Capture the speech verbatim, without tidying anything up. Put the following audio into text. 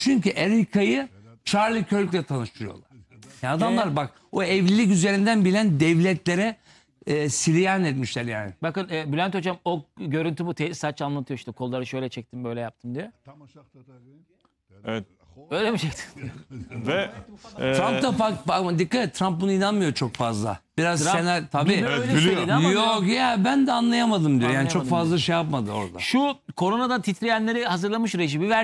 Çünkü Erika'yı Charlie Kirk'le tanıştırıyorlar. Yani adamlar Ee? bak o evlilik üzerinden bilen devletlere e, siryan etmişler yani. Bakın e, Bülent Hocam o görüntü bu tesisatçı anlatıyor işte kolları şöyle çektim böyle yaptım diye. Evet. Öyle mi çektin? Ve e, Trump da bak, bak dikkat et, Trump buna inanmıyor çok fazla. Biraz Trump senar tabii. bir Evet, öyle biliyor. söyledi ama Yok ya ben de anlayamadım diyor. Yani çok Anlayamadım fazla şey yapmadı orada. şu koronadan titreyenleri hazırlamış reji. Bir ver